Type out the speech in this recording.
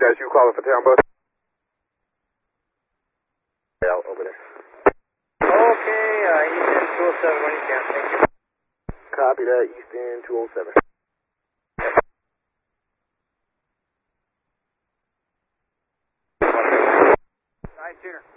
guys, you calling for town bus? Yeah, over there. Okay, Eastern 207 when you can. Thank you. Copy that, Eastern 207. Nice tuner.